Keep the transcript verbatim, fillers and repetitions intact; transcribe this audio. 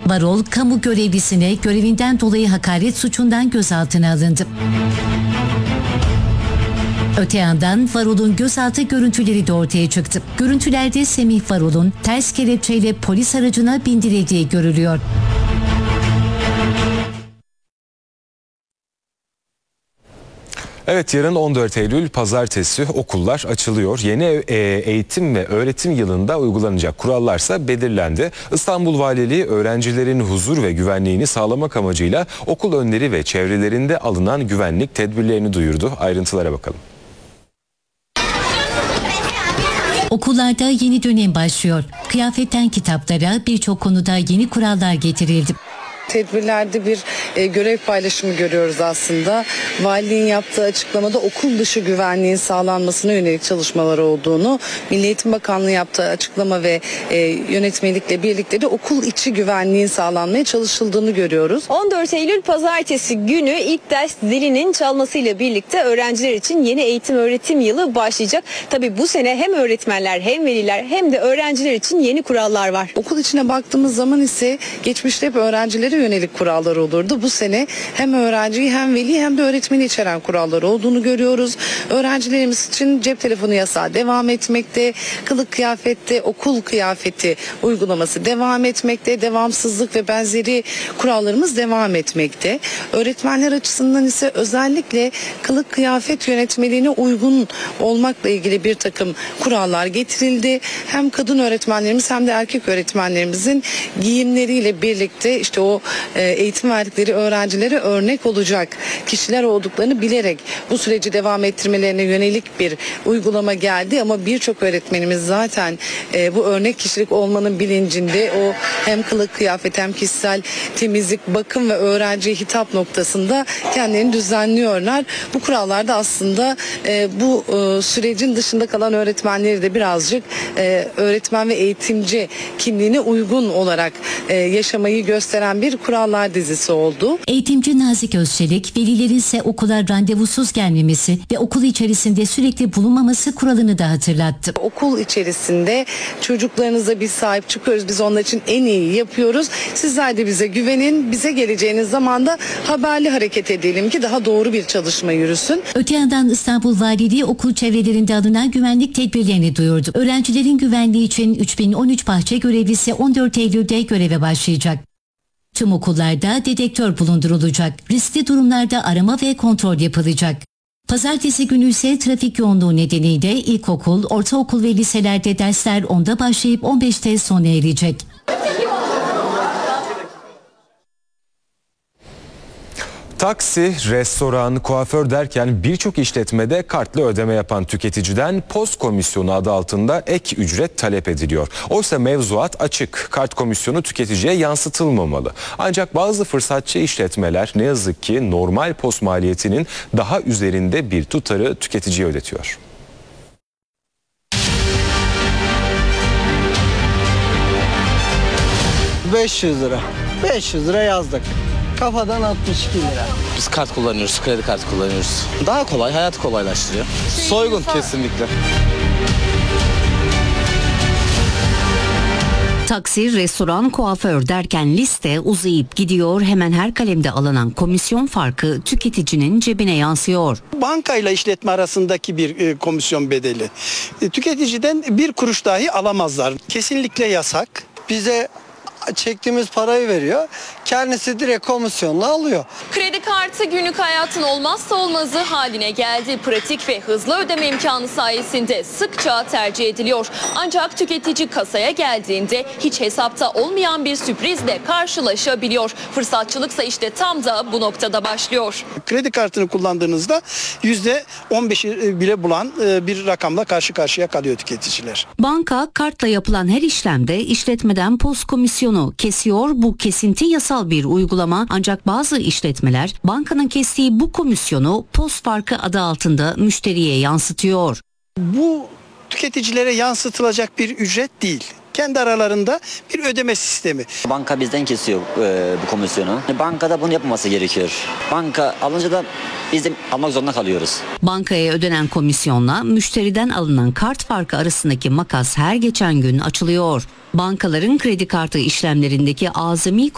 Varol, kamu görevlisine görevinden dolayı hakaret suçundan gözaltına alındı. Öte yandan Varol'un gözaltı görüntüleri de ortaya çıktı. Görüntülerde Semih Varol'un ters kelepçeyle polis aracına bindirildiği görülüyor. Evet, yarın on dört Eylül Pazartesi okullar açılıyor. Yeni eğitim ve öğretim yılında uygulanacak kurallarsa belirlendi. İstanbul Valiliği öğrencilerin huzur ve güvenliğini sağlamak amacıyla okul önleri ve çevrelerinde alınan güvenlik tedbirlerini duyurdu. Ayrıntılara bakalım. Okullarda yeni dönem başlıyor. Kıyafetten kitaplara birçok konuda yeni kurallar getirildi. Tedbirlerde bir e, görev paylaşımı görüyoruz aslında. Valiliğin yaptığı açıklamada okul dışı güvenliğin sağlanmasına yönelik çalışmalar olduğunu, Milli Eğitim Bakanlığı yaptığı açıklama ve e, yönetmelikle birlikte de okul içi güvenliğin sağlanmaya çalışıldığını görüyoruz. on dört Eylül Pazartesi günü ilk ders zilinin çalmasıyla birlikte öğrenciler için yeni eğitim öğretim yılı başlayacak. Tabii bu sene hem öğretmenler hem veliler hem de öğrenciler için yeni kurallar var. Okul içine baktığımız zaman ise geçmişte hep öğrencilere yönelik kurallar olurdu. Bu sene hem öğrenciyi hem veli hem de öğretmeni içeren kurallar olduğunu görüyoruz. Öğrencilerimiz için cep telefonu yasağı devam etmekte, kılık kıyafette okul kıyafeti uygulaması devam etmekte, devamsızlık ve benzeri kurallarımız devam etmekte. Öğretmenler açısından ise özellikle kılık kıyafet yönetmeliğine uygun olmakla ilgili bir takım kurallar getirildi. Hem kadın öğretmenlerimiz hem de erkek öğretmenlerimizin giyimleriyle birlikte işte o eğitim verdikleri öğrencilere örnek olacak kişiler olduklarını bilerek bu süreci devam ettirmelerine yönelik bir uygulama geldi ama birçok öğretmenimiz zaten e, bu örnek kişilik olmanın bilincinde, o hem kılık kıyafet hem kişisel temizlik, bakım ve öğrenciye hitap noktasında kendilerini düzenliyorlar. Bu kurallarda aslında e, bu e, sürecin dışında kalan öğretmenleri de birazcık e, öğretmen ve eğitimci kimliğine uygun olarak e, yaşamayı gösteren bir kurallar dizisi oldu. Eğitimci Nazik Özçelik, velilerin ise okula randevusuz gelmemesi ve okul içerisinde sürekli bulunmaması kuralını da hatırlattı. Okul içerisinde çocuklarınıza biz sahip çıkıyoruz. Biz onlar için en iyi yapıyoruz. Sizler de bize güvenin. Bize geleceğiniz zaman da haberli hareket edelim ki daha doğru bir çalışma yürüsün. Öte yandan İstanbul Valiliği okul çevrelerinde alınan güvenlik tedbirlerini duyurdu. Öğrencilerin güvenliği için üç bin on üç bahçe görevlisi on dört Eylül'de göreve başlayacak. Tüm okullarda dedektör bulundurulacak. Riskli durumlarda arama ve kontrol yapılacak. Pazartesi günü ise trafik yoğunluğu nedeniyle ilkokul, ortaokul ve liselerde dersler onda başlayıp on beşte sona erecek. Taksi, restoran, kuaför derken birçok işletmede kartla ödeme yapan tüketiciden post komisyonu adı altında ek ücret talep ediliyor. Oysa mevzuat açık. Kart komisyonu tüketiciye yansıtılmamalı. Ancak bazı fırsatçı işletmeler ne yazık ki normal post maliyetinin daha üzerinde bir tutarı tüketiciye ödetiyor. beş yüz lira. beş yüz lira yazdık. Kafadan altmış iki lira. Biz kart kullanıyoruz, kredi kartı kullanıyoruz. Daha kolay, hayatı kolaylaştırıyor. Soygun kesinlikle. Taksi, restoran, kuaför derken liste uzayıp gidiyor. Hemen her kalemde alınan komisyon farkı tüketicinin cebine yansıyor. Bankayla işletme arasındaki bir e, komisyon bedeli. E, tüketiciden bir kuruş dahi alamazlar. Kesinlikle yasak. Bize çektiğimiz parayı veriyor. Kendisi direkt komisyonla alıyor. Kredi kartı günlük hayatın olmazsa olmazı haline geldi. Pratik ve hızlı ödeme imkanı sayesinde sıkça tercih ediliyor. Ancak tüketici kasaya geldiğinde hiç hesapta olmayan bir sürprizle karşılaşabiliyor. Fırsatçılıksa işte tam da bu noktada başlıyor. Kredi kartını kullandığınızda yüzde on beşi bile bulan bir rakamla karşı karşıya kalıyor tüketiciler. Banka kartla yapılan her işlemde işletmeden post komisyonu kesiyor. Bu kesinti yasal bir uygulama, ancak bazı işletmeler bankanın kestiği bu komisyonu post farkı adı altında müşteriye yansıtıyor. Bu tüketicilere yansıtılacak bir ücret değil. Kendi aralarında bir ödeme sistemi. Banka bizden kesiyor e, bu komisyonu. Bankada bunu yapmaması gerekiyor. Banka alınca da biz de almak zorunda kalıyoruz. Bankaya ödenen komisyonla müşteriden alınan kart farkı arasındaki makas her geçen gün açılıyor. Bankaların kredi kartı işlemlerindeki azami